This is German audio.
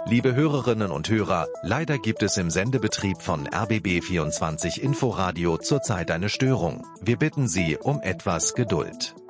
Liebe Hörerinnen und Hörer, leider gibt es im Sendebetrieb von RBB24 Inforadio zurzeit eine Störung. Wir bitten Sie um etwas Geduld.